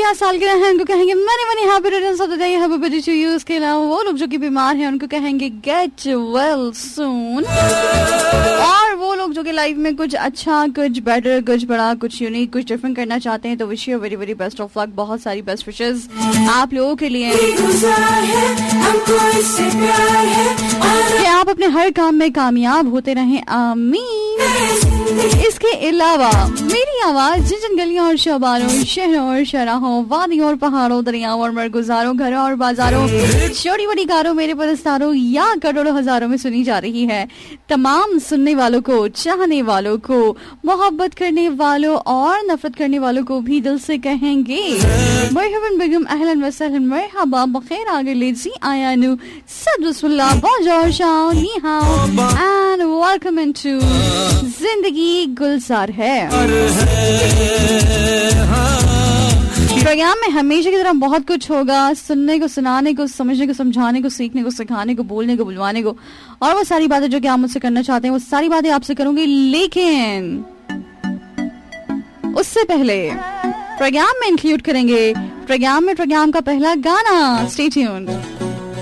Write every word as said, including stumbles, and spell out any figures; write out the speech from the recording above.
आज सालगिरह है उनको कहेंगे many many happy returns of the day, happy birthday to you। उसके अलावा वो लोग जो कि बीमार हैं उनको कहेंगे get well soon। और वो लोग जो कि लाइफ में कुछ अच्छा, कुछ बेटर, कुछ बड़ा, कुछ यूनिक, कुछ डिफरेंट करना चाहते हैं तो wish you very very best of luck. बहुत सारी बेस्ट विशेस आप लोगों के लिए कि आप अपने हर काम में कामयाब होते रहें, आमीन। इसके अलावा मेरी आवाज जिन जिन गलियों और शहबारों, शहरों और शराहों, वादियों और पहाड़ों, दरियाओं और मरगुजारों, घरों और बाजारों, छोटी बड़ी कारों, मेरे परस्तारों या करोड़ों हजारों में सुनी जा रही है, तमाम सुनने वालों को, चाहने वालों को, मोहब्बत करने वालों और नफरत करने वालों को भी दिल से कहेंगे मरहबन बेगम, अहलन व सहलन, मरहबा, बखैर, आगे लीजिए, आयानु, सब्बिस्मिल्लाह, बोंजोर, शाओ, नी हाओ एंड वेलकम इनटू जिंदगी गुलजार है। प्रोग्राम में हमेशा की तरह बहुत कुछ होगा, सुनने को, सुनाने को, समझने को, समझाने को, सीखने को, सिखाने को, बोलने को, बुलवाने को, और वो सारी बातें जो कि आप मुझसे करना चाहते हैं वो सारी बातें आपसे करूंगी। लेकिन उससे पहले प्रोग्राम में इंक्लूड करेंगे प्रोग्राम में प्रोग्राम का पहला गाना। Stay tuned.